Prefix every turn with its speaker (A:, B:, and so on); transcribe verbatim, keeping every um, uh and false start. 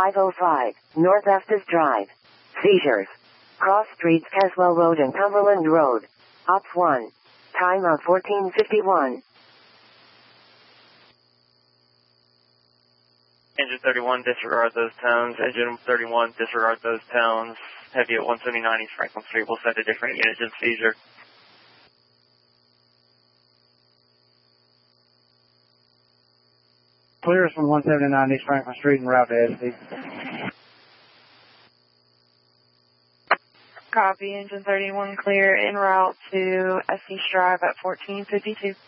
A: five oh five, North Estes Drive. Seizures. Cross streets Caswell Road and Cumberland Road. Ops one. Time of fourteen fifty-one.
B: Engine thirty-one, disregard those tones. Engine thirty-one, disregard those tones. Heavy at one seventy-nine East Franklin Street. We'll send a different unit to seizure.
C: Clear us from one seventy-nine East Franklin Street and route to S D.
D: Copy, engine thirty-one clear en route to Estes Drive at fourteen fifty-two.